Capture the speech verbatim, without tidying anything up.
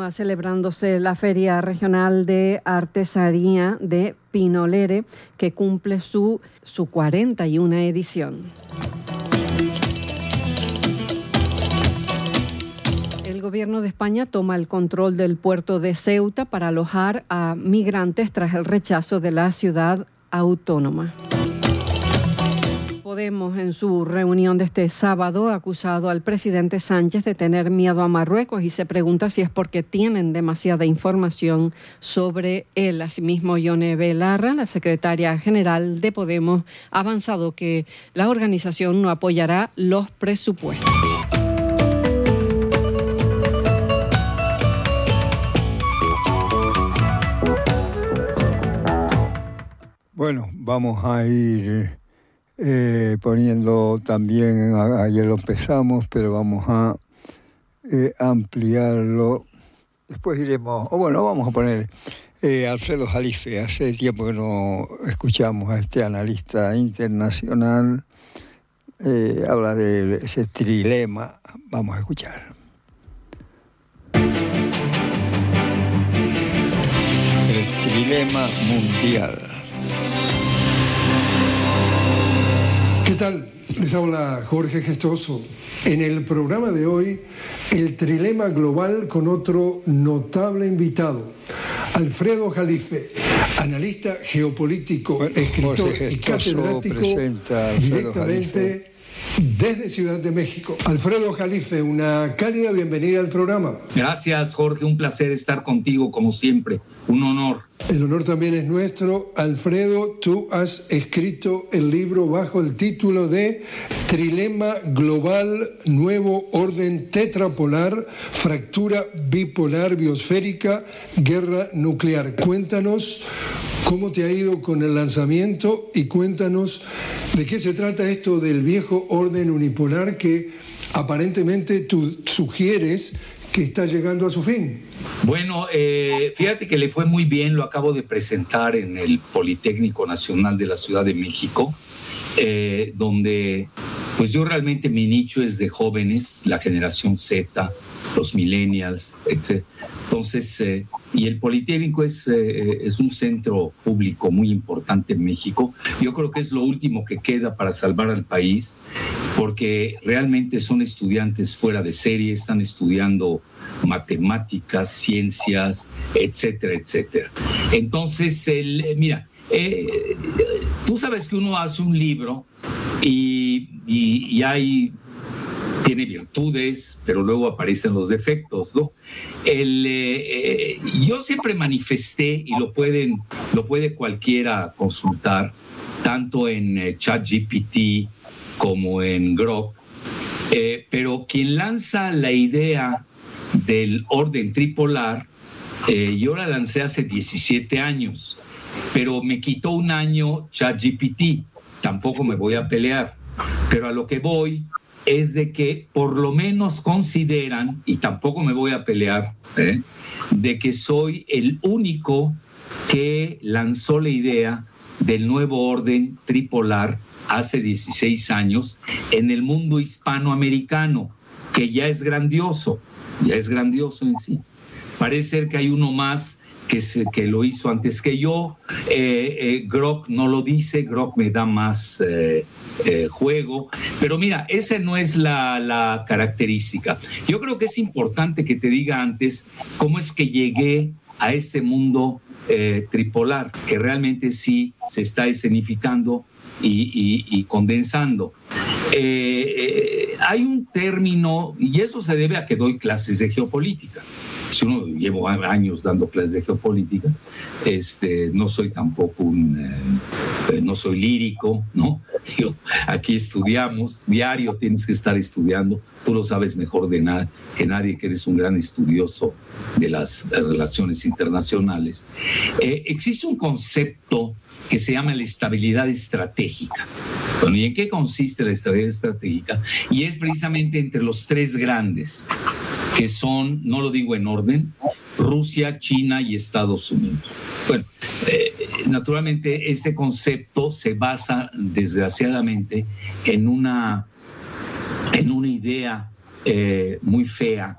Continúa celebrándose la Feria Regional de Artesanía de Pinolere, que cumple su, su cuarenta y una edición. El gobierno de España toma el control del puerto de Ceuta para alojar a migrantes tras el rechazo de la ciudad autónoma. Podemos, en su reunión de este sábado, ha acusado al presidente Sánchez de tener miedo a Marruecos y se pregunta si es porque tienen demasiada información sobre él. Asimismo, Yone Belarra, la secretaria general de Podemos, ha avanzado que la organización no apoyará los presupuestos. Bueno, vamos a ir eh, poniendo también, ayer lo empezamos, pero vamos a eh, ampliarlo. Después iremos, o bueno, vamos a poner eh, Alfredo Jalife. Hace tiempo que no escuchamos a este analista internacional. Eh, habla de ese trilema. Vamos a escuchar. El trilema mundial. ¿Qué tal? Les habla Jorge Gestoso. En el programa de hoy, el trilema global con otro notable invitado, Alfredo Jalife, analista geopolítico, bueno, escritor y catedrático directamente desde Ciudad de México. Alfredo Jalife, una cálida bienvenida al programa. Gracias, Jorge, un placer estar contigo como siempre, un honor. El honor también es nuestro. Alfredo, tú has escrito el libro bajo el título de Trilema Global, Nuevo Orden Tetrapolar, Fractura Bipolar Biosférica, Guerra Nuclear. Cuéntanos cómo te ha ido con el lanzamiento y cuéntanos de qué se trata esto del viejo orden unipolar que aparentemente tú sugieres que está llegando a su fin. Bueno, eh, fíjate que le fue muy bien, lo acabo de presentar en el Politécnico Nacional de la Ciudad de México, eh, donde pues yo realmente mi nicho es de jóvenes, la generación Z, los millennials, etcétera. Entonces, eh, y el Politécnico es, eh, es un centro público muy importante en México. Yo creo que es lo último que queda para salvar al país, porque realmente son estudiantes fuera de serie, están estudiando matemáticas, ciencias, etcétera, etcétera. Entonces, el, mira, eh, tú sabes que uno hace un libro y, y, y hay... tiene virtudes, pero luego aparecen los defectos, ¿no? El, eh, yo siempre manifesté, y lo, pueden, lo puede cualquiera consultar, tanto en eh, ChatGPT como en Grok, eh, pero quien lanza la idea del orden tripolar, eh, yo la lancé hace diecisiete años, pero me quitó un año ChatGPT, tampoco me voy a pelear, pero a lo que voy es de que por lo menos consideran, y tampoco me voy a pelear, ¿eh? de que soy el único que lanzó la idea del nuevo orden tripolar hace dieciséis años en el mundo hispanoamericano, que ya es grandioso, ya es grandioso en sí. Parece ser que hay uno más que, se, que lo hizo antes que yo. Eh, eh, Grok no lo dice, Grok me da más... Eh, Eh, juego, pero mira, esa no es la, la característica. Yo creo que es importante que te diga antes cómo es que llegué a este mundo eh, tripolar, que realmente sí se está escenificando y, y, y condensando. Eh, eh, hay un término, y eso se debe a que doy clases de geopolítica. Si uno llevo años dando clases de geopolítica, este, no soy tampoco un, eh, no soy lírico, ¿no? Digo, aquí estudiamos, diario tienes que estar estudiando, tú lo sabes mejor de nada, que nadie, que eres un gran estudioso de las relaciones internacionales. Eh, existe un concepto que se llama la estabilidad estratégica. Bueno, ¿y en qué consiste la estabilidad estratégica? Y es precisamente entre los tres grandes, que son, no lo digo en orden, Rusia, China y Estados Unidos. Bueno, eh, naturalmente este concepto se basa, desgraciadamente, en una, en una idea eh, muy fea